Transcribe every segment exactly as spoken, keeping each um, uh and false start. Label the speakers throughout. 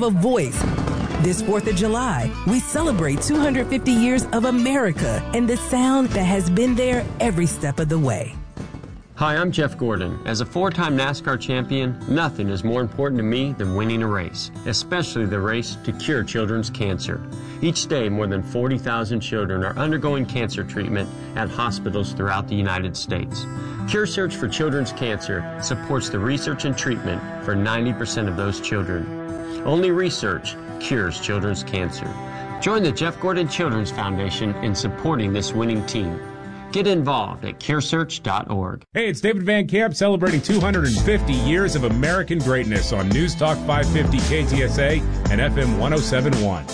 Speaker 1: a voice. This fourth of July, we celebrate two hundred fifty years of America and the sound that has been there every step of the way.
Speaker 2: Hi, I'm Jeff Gordon. As a four-time NASCAR champion, nothing is more important to me than winning a race, especially the race to cure children's cancer. Each day, more than forty thousand children are undergoing cancer treatment at hospitals throughout the United States. Cure Search for Children's Cancer supports the research and treatment for ninety percent of those children. Only research cures children's cancer. Join the Jeff Gordon Children's Foundation in supporting this winning team. Get involved at cure search dot org.
Speaker 3: Hey, it's David Van Camp celebrating two hundred fifty years of American greatness on News Talk five fifty K T S A and F M one oh seven point one.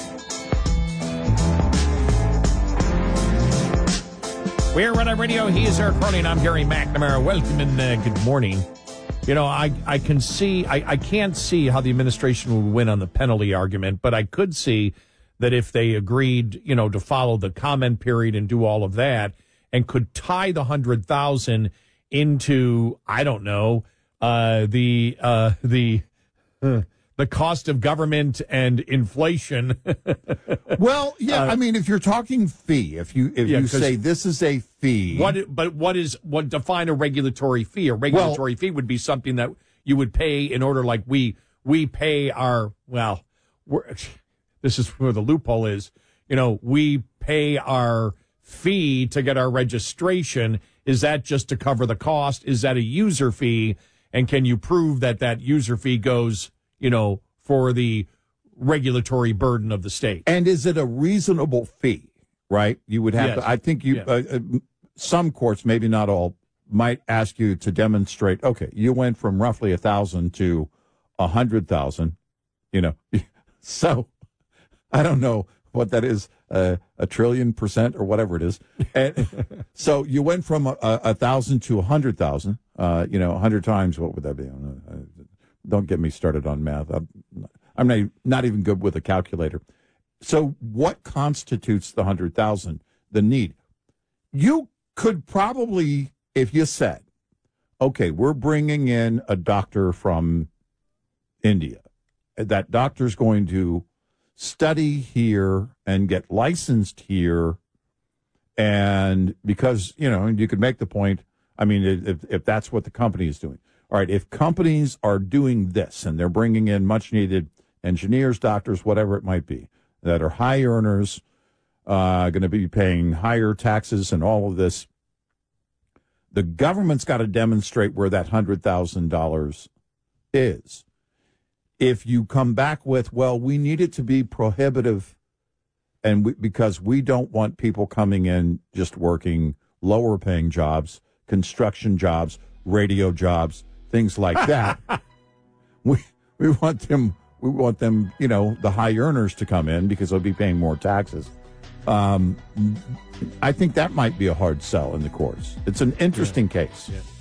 Speaker 4: We're Red Eye Radio. He is Eric Cronin. I'm Gary McNamara. Welcome and uh, good morning. You know, I, I can see, I, I can't see how the administration would win on the penalty argument, but I could see that if they agreed, you know, to follow the comment period and do all of that, and could tie the hundred thousand into, I don't know, uh, the uh, the uh, the cost of government and inflation.
Speaker 5: Well, yeah, uh, I mean, if you're talking fee, if you if
Speaker 4: yeah,
Speaker 5: you say this is a fee,
Speaker 4: what? But what is what? Define a regulatory fee. A regulatory well, fee would be something that you would pay in order, like we we pay our well. We're, this is where the loophole is. You know, we pay our fee to get our registration. Is that just to cover the cost? Is that a user fee? And can you prove that that user fee goes, you know, for the regulatory burden of the state?
Speaker 5: And is it a reasonable fee, right? You would have
Speaker 4: yes.
Speaker 5: to, I think you,
Speaker 4: yes.
Speaker 5: uh, uh, some courts, maybe not all, might ask you to demonstrate, okay, you went from roughly a thousand to a hundred thousand, you know, so I don't know what that is, uh, a trillion percent or whatever it is. And so you went from a, a thousand to a hundred thousand, uh, you know, a hundred times, what would that be? Don't get me started on math. I'm, I'm not, not even good with a calculator. So what constitutes the hundred thousand, the need? You could probably, if you said, okay, we're bringing in a doctor from India. That doctor's going to study here and get licensed here. And because, you know, you could make the point, I mean, if, if that's what the company is doing. All right, if companies are doing this and they're bringing in much needed engineers, doctors, whatever it might be, that are high earners, uh, going to be paying higher taxes and all of this, the government's got to demonstrate where that one hundred thousand dollars is. If you come back with, well, we need it to be prohibitive and we, because we don't want people coming in just working lower paying jobs, construction jobs, radio jobs, things like that. we we want them we want them, you know, the high earners to come in because they'll be paying more taxes. Um, I think that might be a hard sell in the courts. It's an interesting
Speaker 4: yeah.
Speaker 5: case.
Speaker 4: Yeah.